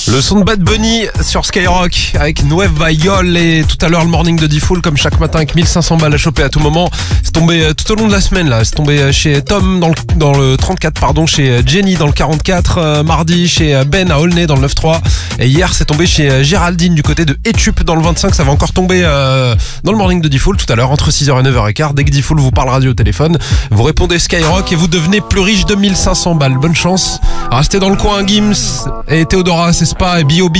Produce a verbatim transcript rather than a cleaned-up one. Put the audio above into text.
Le son de Bad Bunny sur Skyrock avec Nueva Yol, et tout à l'heure le morning de D-Fool comme chaque matin avec mille cinq cents balles à choper à tout moment. C'est tombé tout au long de la semaine là. C'est tombé chez Tom dans le, dans le trente-quatre, pardon, chez Jenny dans le quarante-quatre, euh, mardi chez Ben à Aulnay dans le neuf trois, et hier c'est tombé chez Géraldine du côté de Etup dans le vingt-cinq. Ça va encore tomber euh, dans le morning de D-Fool tout à l'heure entre six heures et neuf heures quinze. Dès que D-Fool vous parle radio au téléphone, vous répondez Skyrock et vous devenez plus riche de mille cinq cents balles. Bonne chance. Restez dans le coin, Gims et Théodora, c'est Spa et B O B.